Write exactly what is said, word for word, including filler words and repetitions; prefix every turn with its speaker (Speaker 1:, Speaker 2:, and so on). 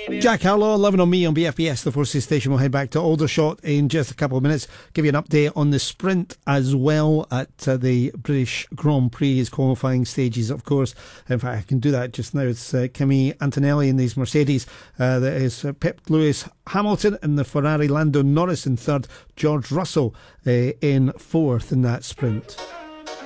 Speaker 1: Jack Harlow, Loving on Me on B F B S, the Forces Station. We'll head back to Aldershot in just a couple of minutes. Give you an update on the sprint as well at uh, the British Grand Prix qualifying stages, of course. In fact, I can do that just now. It's uh, Kimi Antonelli in these Mercedes. Uh, that is uh, Pep Lewis Hamilton in the Ferrari, Lando Norris in third, George Russell uh, in fourth in that sprint.